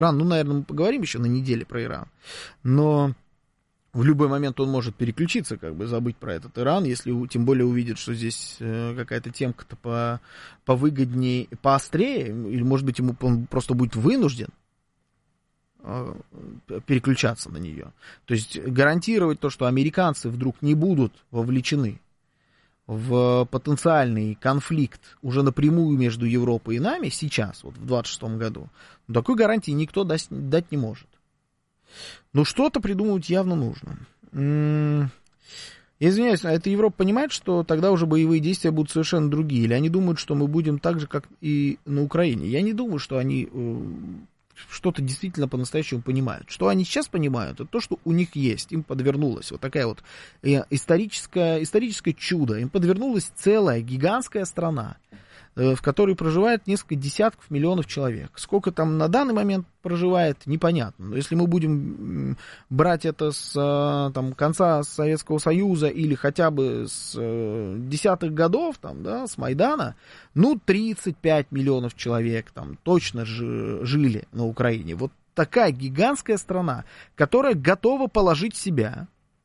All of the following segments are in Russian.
Иран, ну, наверное, мы поговорим еще на неделе про Иран, но в любой момент он может переключиться, как бы забыть про этот Иран, если тем более увидит, что здесь какая-то темка-то повыгоднее, поострее, или, может быть, он просто будет вынужден переключаться на нее. То есть гарантировать то, что американцы вдруг не будут вовлечены в потенциальный конфликт уже напрямую между Европой и нами сейчас, вот в 26 году, такой гарантии никто дать не может. Но что-то придумывать явно нужно. Я извиняюсь, а эта Европа понимает, что тогда уже боевые действия будут совершенно другие? Или они думают, что мы будем так же, как и на Украине? Я не думаю, что они что-то действительно по-настоящему понимают. Что они сейчас понимают, это то, что у них есть. Им подвернулась вот такая вот историческое чудо. Им подвернулась целая гигантская страна, в которой проживает несколько десятков миллионов человек. Сколько там на данный момент проживает, непонятно. Но если мы будем брать это с там, конца Советского Союза или хотя бы с десятых годов, там, да, с Майдана, ну, 35 миллионов человек там точно жили на Украине. Вот такая гигантская страна, которая готова положить себя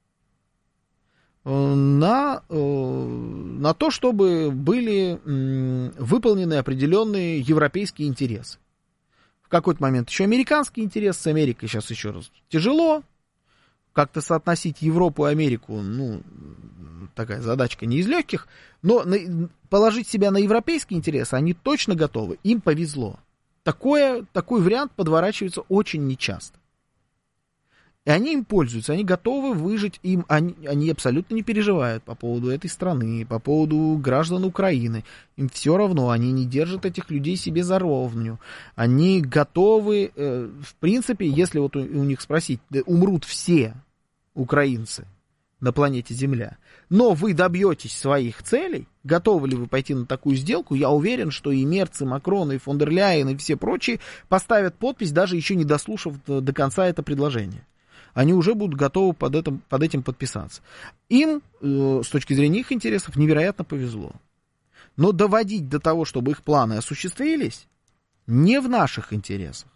на то, чтобы были выполнены определенные европейские интересы. В какой-то момент еще американский интерес, с Америкой сейчас еще раз тяжело. Как-то соотносить Европу и Америку, ну, такая задачка не из легких, но положить себя на европейский интерес они точно готовы, им повезло. Такой вариант подворачивается очень нечасто. И они им пользуются, они готовы выжить, они абсолютно не переживают по поводу этой страны, по поводу граждан Украины. Им все равно, они не держат этих людей себе за ровню. Они готовы, в принципе, если вот у них спросить, умрут все украинцы на планете Земля, но вы добьетесь своих целей, готовы ли вы пойти на такую сделку, я уверен, что и Мерц, и Макрон, и фон дер Ляйен, и все прочие поставят подпись, даже еще не дослушав до конца это предложение. Они уже будут готовы под этим подписаться. Им, с точки зрения их интересов, невероятно повезло. Но доводить до того, чтобы их планы осуществились, не в наших интересах.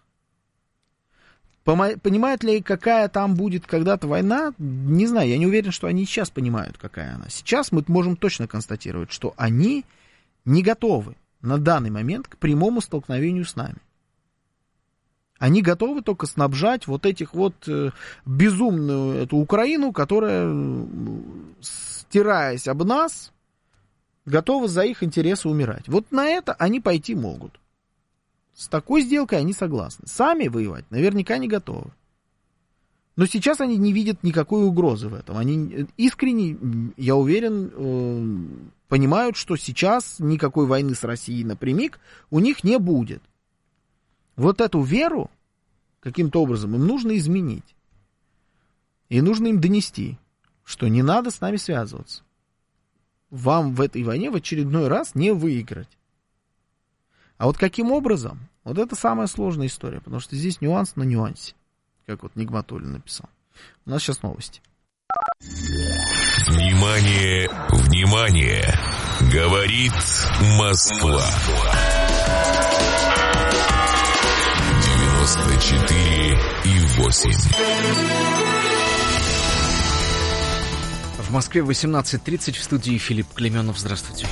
Понимают ли, какая там будет когда-то война? Не знаю, я не уверен, что они сейчас понимают, какая она. Сейчас мы можем точно констатировать, что они не готовы на данный момент к прямому столкновению с нами. Они готовы только снабжать вот этих вот безумную эту Украину, которая, стираясь об нас, готова за их интересы умирать. Вот на это они пойти могут. С такой сделкой они согласны. Сами воевать наверняка не готовы. Но сейчас они не видят никакой угрозы в этом. Они искренне, я уверен, понимают, что сейчас никакой войны с Россией напрямик у них не будет. Вот эту веру каким-то образом им нужно изменить. И нужно им донести, что не надо с нами связываться. Вам в этой войне в очередной раз не выиграть. А вот каким образом? Вот это самая сложная история, потому что здесь нюанс на нюансе, как вот Нигматуллин написал. У нас сейчас новости. Внимание, внимание! Говорит Москва. 94,8. В Москве 18:30, в студии Филипп Клеменов. Здравствуйте.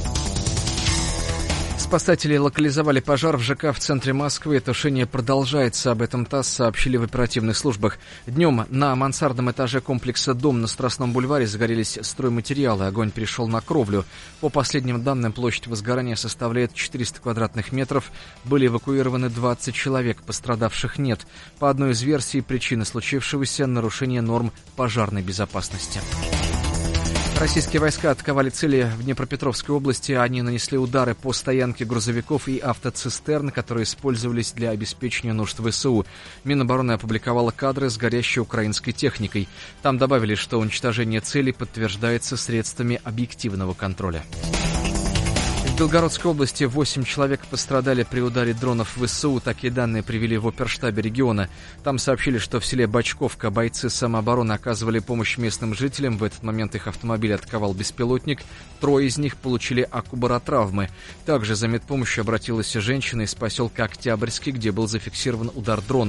Спасатели локализовали пожар в ЖК в центре Москвы. Тушение продолжается. Об этом ТАСС сообщили в оперативных службах. Днем на мансардном этаже комплекса «Дом» на Страстном бульваре загорелись стройматериалы. Огонь перешел на кровлю. По последним данным, площадь возгорания составляет 400 квадратных метров. Были эвакуированы 20 человек. Пострадавших нет. По одной из версий, причины случившегося — нарушение норм пожарной безопасности. Российские войска атаковали цели в Днепропетровской области. Они нанесли удары по стоянке грузовиков и автоцистерн, которые использовались для обеспечения нужд ВСУ. Минобороны опубликовала кадры с горящей украинской техникой. Там добавили, что уничтожение целей подтверждается средствами объективного контроля. Белгородской области 8 человек пострадали при ударе дронов ВСУ. Такие данные привели в оперштабе региона. Там сообщили, что в селе Бочковка бойцы самообороны оказывали помощь местным жителям. В этот момент их автомобиль атаковал беспилотник. 3 из них получили акубаротравмы. Также за медпомощью обратилась женщина из поселка Октябрьский, где был зафиксирован удар дрона.